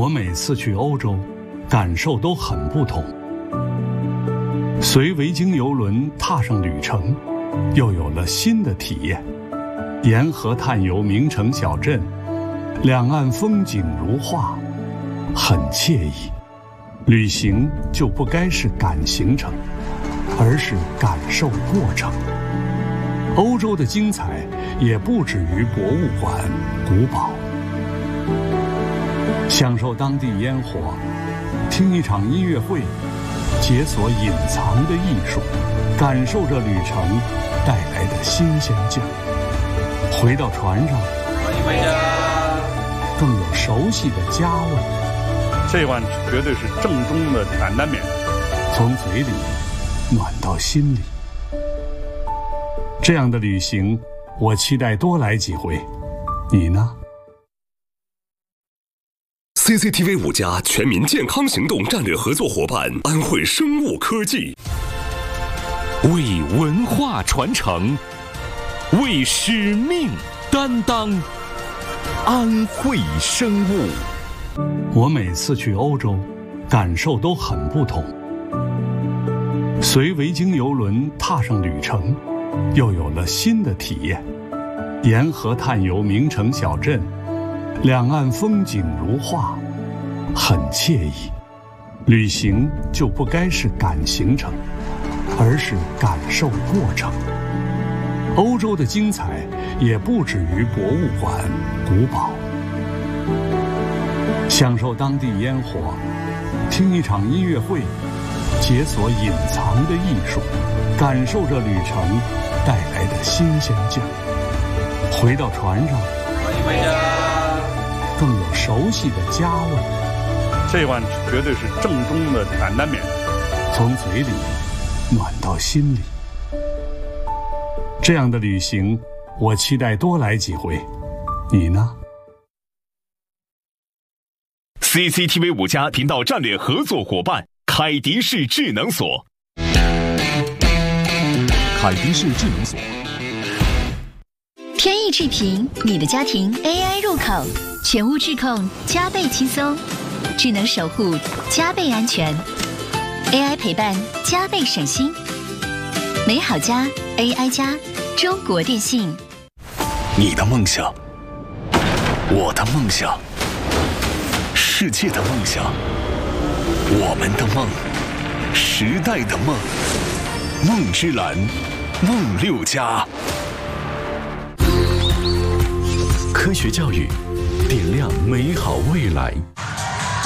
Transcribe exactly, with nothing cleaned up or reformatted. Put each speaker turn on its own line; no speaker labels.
我每次去欧洲，感受都很不同。随维京邮轮踏上旅程，又有了新的体验。沿河探游名城小镇，两岸风景如画，很惬意。旅行就不该是赶行程，而是感受过程。欧洲的精彩也不止于博物馆、古堡。享受当地烟火，听一场音乐会，解锁隐藏的艺术，感受着旅程带来的新鲜劲儿。回到船上，
欢迎回家，
更有熟悉的家味。
这碗绝对是正宗的担担面，
从嘴里暖到心里。这样的旅行，我期待多来几回。你呢？
C C T V 五加全民健康行动战略合作伙伴安慧生物科技，
为文化传承，为使命担当。安慧生物。
我每次去欧洲，感受都很不同。随维京邮轮踏上旅程，又有了新的体验。沿河探游名城小镇，两岸风景如画，很惬意。旅行就不该是赶行程，而是感受过程。欧洲的精彩也不止于博物馆、古堡。享受当地烟火，听一场音乐会，解锁隐藏的艺术，感受着旅程带来的新鲜劲儿。回到船上，
欢迎回家，
更有熟悉的家味。
这碗绝对是正宗的担担面，
从嘴里暖到心里。这样的旅行，我期待多来几回。你呢？
C C T V 五加频道战略合作伙伴凯迪士智能锁。
凯迪士智能锁。
天翼智屏，你的家庭 A I 入口，全屋智控，加倍轻松；智能守护，加倍安全 ；A I 陪伴，加倍省心。美好家 A I 加，中国电信。
你的梦想，我的梦想。 世界的梦想，我们的梦，时代的梦，梦之蓝，梦六家。
科学教育，点亮美好未来。